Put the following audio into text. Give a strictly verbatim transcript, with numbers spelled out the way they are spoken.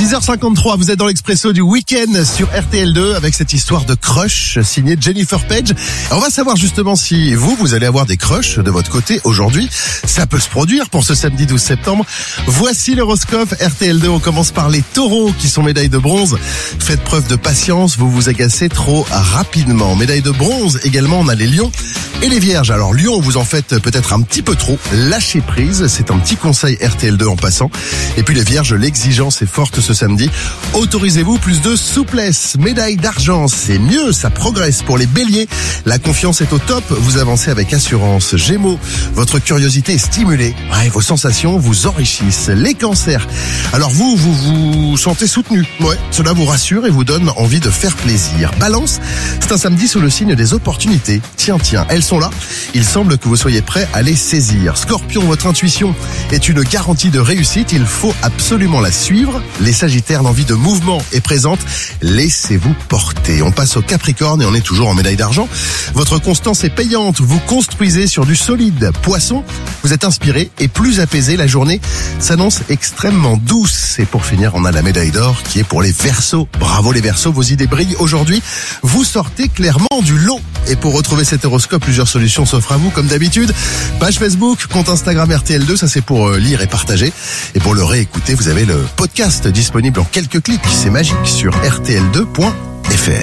six heures cinquante-trois, vous êtes dans l'expresso du week-end sur R T L deux avec cette histoire de crush signée Jennifer Page. On va savoir justement si vous, vous allez avoir des crushs de votre côté aujourd'hui. Ça peut se produire pour ce samedi douze septembre. Voici l'horoscope R T L deux. On commence par les taureaux qui sont médailles de bronze. Faites preuve de patience, vous vous agacez trop rapidement. Médaille de bronze également, on a les lions et les vierges. Alors lion, vous en faites peut-être un petit peu trop. Lâchez prise, c'est un petit conseil R T L deux en passant. Et puis les vierges, l'exigence est forte ce samedi. Autorisez-vous plus de souplesse. Médaille d'argent, c'est mieux, ça progresse. Pour les béliers, la confiance est au top, vous avancez avec assurance. Gémeaux, votre curiosité est stimulée. Ouais, vos sensations vous enrichissent. Les cancers, alors vous, vous vous sentez soutenu. Ouais, cela vous rassure et vous donne envie de faire plaisir. Balance, c'est un samedi sous le signe des opportunités. Tiens, tiens, elles sont là. Il semble que vous soyez prêt à les saisir. Scorpion, votre intuition est une garantie de réussite. Il faut absolument la suivre. Les sagittaires, l'envie de mouvement est présente. Laissez-vous porter. On passe au Capricorne et on est toujours en médaille d'argent. Votre constance est payante. Vous construisez sur du solide. Poisson, vous êtes inspiré et plus apaisé. La journée s'annonce extrêmement douce. Et pour finir, on a la médaille d'or qui est pour les Verseaux. Bravo les Verseaux, vos idées brillent aujourd'hui. Vous sortez clairement du lot. Et pour retrouver cet horoscope, plusieurs solutions s'offrent à vous comme d'habitude. Page Facebook, compte Instagram R T L deux, ça c'est pour lire et partager. Et pour le réécouter, vous avez le podcast disponible en quelques clics. C'est magique sur R T L deux point F R.